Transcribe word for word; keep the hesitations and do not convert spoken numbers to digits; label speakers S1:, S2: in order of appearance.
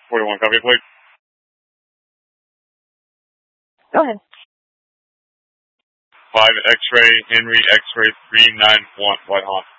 S1: forty-one, copy, please.
S2: Go ahead.
S1: five X-ray, Henry X-ray three nine one, White Hawk.